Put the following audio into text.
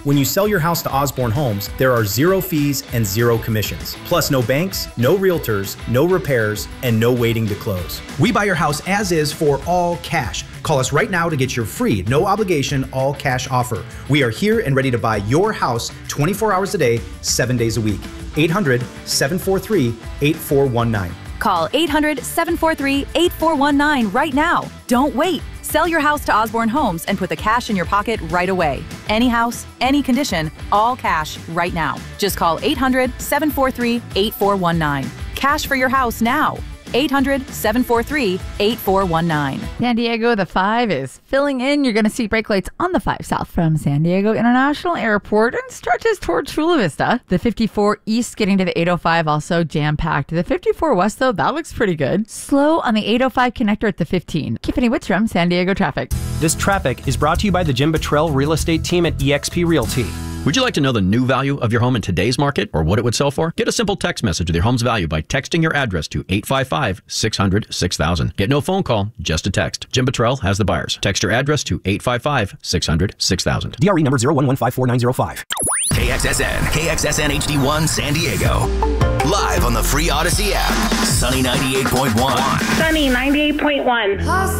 When you sell your house to Osborne Homes, there are 0 fees and 0 commissions. Plus no banks, no realtors, no repairs, and no waiting to close. We buy your house as is for all cash. Call us right now to get your free, no obligation, all cash offer. We are here and ready to buy your house 24 hours a day, 7 days a week. 800-743-8419. Call 800-743-8419 right now. Don't wait. Sell your house to Osborne Homes and put the cash in your pocket right away. Any house, any condition, all cash right now. Just call 800-743-8419. Cash for your house now. 800-743-8419. San Diego, the 5 is filling in. You're going to see brake lights on the 5 South from San Diego International Airport and stretches toward Chula Vista. The 54 East getting to the 805 also jam-packed. The 54 West, though, that looks pretty good. Slow on the 805 connector at the 15. Tiffany Wittstrom, San Diego Traffic. This traffic is brought to you by the Jim Buttrell Real Estate Team at eXp Realty. Would you like to know the new value of your home in today's market or what it would sell for? Get a simple text message with your home's value by texting your address to 855-600-6000. Get no phone call, just a text. Jim Buttrell has the buyers. Text your address to 855-600-6000. DRE number 0115495. KXSN, KXSN HD1 San Diego. Live on the free Odyssey app. Sunny 98.1. Sunny 98.1.